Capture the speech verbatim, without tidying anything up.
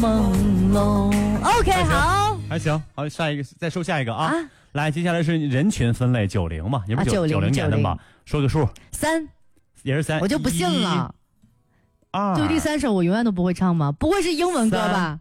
朦胧。OK， 好， 还行，好，下一个再说下一个啊。 啊来，接下来是人群分类，九零嘛，也不是九啊九零年的嘛，说个数， 三， 也是三， 我就不信了。 二， 就第三首我永远都不会唱吗？不会是英文歌吧？